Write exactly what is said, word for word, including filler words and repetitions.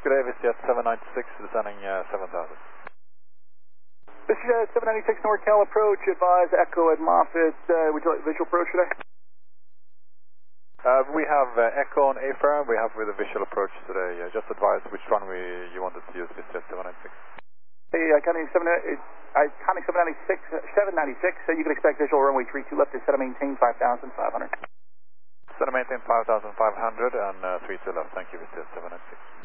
good day, VistaJet seven ninety-six, descending uh, seven thousand. VistaJet seven ninety-six NorCal approach, advise Echo at Moffett. Uh, would you like visual approach today? Uh, we have uh, Echo on A-firm, we have with a visual approach today. Uh, just advise which runway you wanted to use, VistaJet seven ninety-six. Hey, uh, Conning seven ninety-six, seven ninety-six, so you can expect visual runway three two left, set to maintain five thousand five hundred. Set to maintain five thousand five hundred and uh, three two left, thank you, VistaJet seven ninety-six.